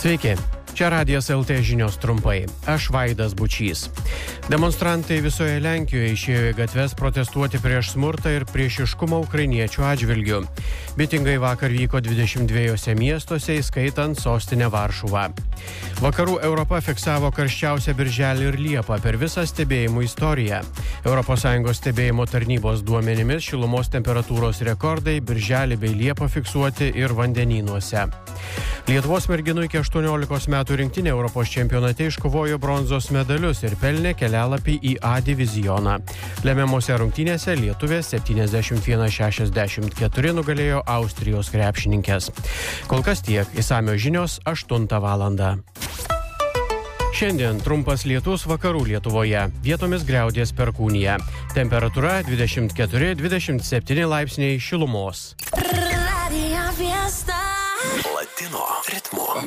Sveiki, čia Radijas LT žinios trumpai. Aš Vaidas Bučys. Demonstrantai visoje Lenkijoje išėjo į gatves protestuoti prieš smurtą ir priešiškumą ukrainiečių atžvilgių. Mitingai vakar vyko 22 miestuose, įskaitant sostinę Varšuvą. Vakarų Europa fiksavo karščiausią birželį ir liepą per visą stebėjimų istoriją. ES stebėjimo tarnybos duomenimis šilumos temperatūros rekordai birželį bei liepą fiksuoti ir vandenynuose. Lietuvos merginų iki 18 metų rinktinė Europos čempionate iškovojo bronzos medalius ir pelnė kelialapį į A divizioną. Lemiamose rungtynėse lietuvės 71-64 nugalėjo Austrijos krepšininkės. Kol kas tiek, išsamios žinios 8 valandą. Šiandien trumpas lietus vakarų Lietuvoje, vietomis griaudės perkūnija. Temperatūra 24-27 laipsniai šilumos. Latino ritmu.